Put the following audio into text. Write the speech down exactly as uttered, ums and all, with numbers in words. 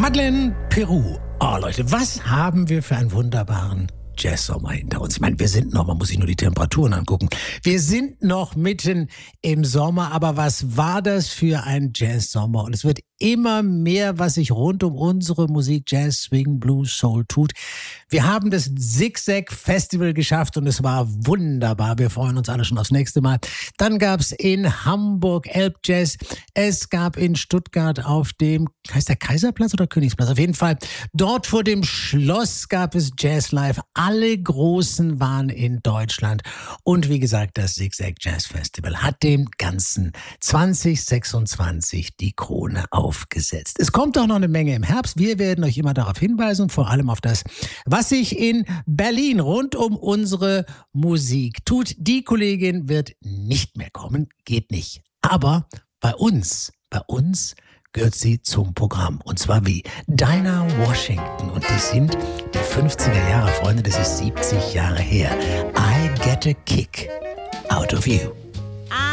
Madeleine Peru. Oh Leute, was haben wir für einen wunderbaren Jazz-Sommer hinter uns. Ich meine, wir sind noch, man muss sich nur die Temperaturen angucken. Wir sind noch mitten im Sommer, aber was war das für ein Jazz-Sommer? Und es wird immer mehr, was sich rund um unsere Musik, Jazz, Swing, Blues, Soul tut. Wir haben das Zigzag Festival geschafft und es war wunderbar. Wir freuen uns alle schon aufs nächste Mal. Dann gab es in Hamburg Elb Jazz. Es gab in Stuttgart auf dem, heißt der Kaiserplatz oder Königsplatz? Auf jeden Fall, dort vor dem Schloss gab es Jazz Live. Alle Großen waren in Deutschland. Und wie gesagt, das Zigzag Jazz Festival hat dem Ganzen zwanzig sechsundzwanzig die Krone aufgesetzt. Es kommt auch noch eine Menge im Herbst. Wir werden euch immer darauf hinweisen, vor allem auf das, was sich in Berlin rund um unsere Musik tut. Die Kollegin wird nicht mehr kommen, geht nicht. Aber bei uns, bei uns gehört sie zum Programm. Und zwar wie Dinah Washington. Und die sind die fünfziger Jahre, Freunde, das ist siebzig Jahre her. I get a kick out of you.